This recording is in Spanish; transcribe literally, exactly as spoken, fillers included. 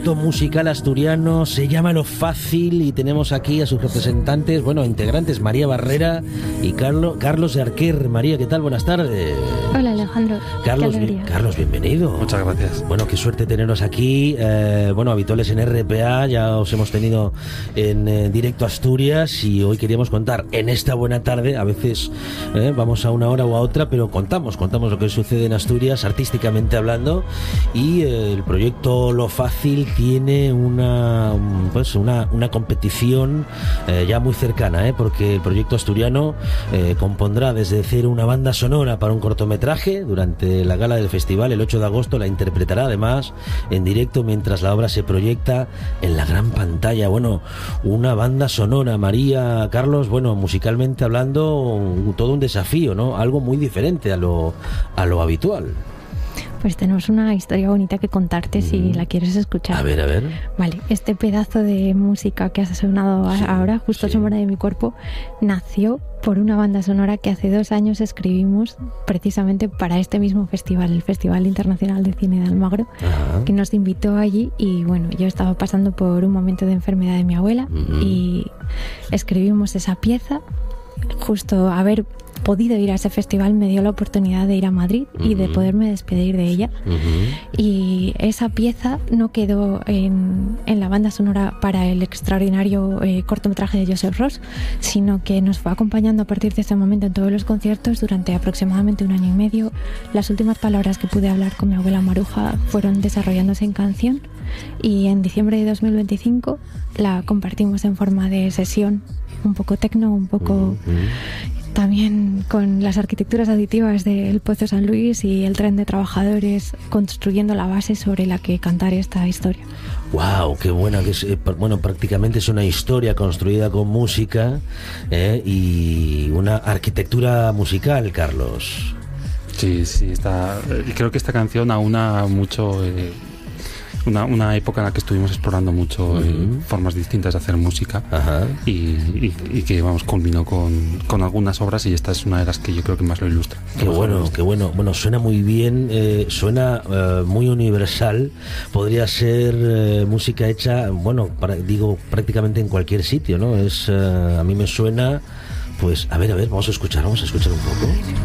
proyecto musical asturiano, se llama Lo Fácil y tenemos aquí a sus representantes, bueno, integrantes, María Barrera y Carlos, Carlos de Arquer. María, ¿qué tal? Buenas tardes. Hola, Alejandro. Carlos, bi- Carlos, bienvenido. Muchas gracias. Bueno, qué suerte teneros aquí. Eh, bueno, habituales en R P A, ya os hemos tenido en eh, directo a Asturias y hoy queríamos contar en esta buena tarde, a veces eh, vamos a una hora o a otra, pero contamos, contamos lo que sucede en Asturias, artísticamente hablando, y eh, el proyecto Lo Fácil tiene una, pues una, una competición eh, ya muy cercana, eh, porque el proyecto asturiano eh, compondrá desde cero una banda sonora para un cortometraje durante la gala del festival el ocho de agosto, la interpretará además en directo mientras la obra se proyecta en la gran pantalla. Bueno, una banda sonora, María, Carlos, bueno, musicalmente hablando, todo un desafío, ¿no? Algo muy diferente a lo, a lo habitual. Pues tenemos una historia bonita que contarte si mm. la quieres escuchar. A ver, a ver. Vale, este pedazo de música que has sonado sí, ahora, justo sí. Sombra de mi cuerpo, nació por una banda sonora que hace dos años escribimos precisamente para este mismo festival, el Festival Internacional de Cine de Almagro, Ajá. que nos invitó allí y bueno, yo estaba pasando por un momento de enfermedad de mi abuela uh-huh. y escribimos esa pieza. Justo haber podido ir a ese festival me dio la oportunidad de ir a Madrid uh-huh. y de poderme despedir de ella uh-huh. y esa pieza no quedó en, en la banda sonora para el extraordinario eh, cortometraje de Joseph Ross, sino que nos fue acompañando a partir de ese momento en todos los conciertos durante aproximadamente un año y medio. Las últimas palabras que pude hablar con mi abuela Maruja fueron desarrollándose en canción y en diciembre de dos mil veinticinco la compartimos en forma de sesión, un poco tecno, un poco uh-huh. también con las arquitecturas aditivas del Pozo San Luis y el tren de trabajadores construyendo la base sobre la que cantar esta historia. ¡Wow! ¡Qué buena! Que es, eh, bueno, prácticamente es una historia construida con música eh, y una arquitectura musical, Carlos. Sí, sí, está. Creo que esta canción aúna mucho. Eh, Una, una época en la que estuvimos explorando mucho uh-huh. eh, formas distintas de hacer música y, y, y que vamos culminó con, con algunas obras y esta es una de las que yo creo que más lo ilustra. Qué bueno, qué bueno. Bueno, suena muy bien, eh, suena eh, muy universal. Podría ser eh, música hecha, bueno, para, digo prácticamente en cualquier sitio, ¿no? Es eh, a mí me suena, pues a ver, a ver, vamos a escuchar, vamos a escuchar un poco.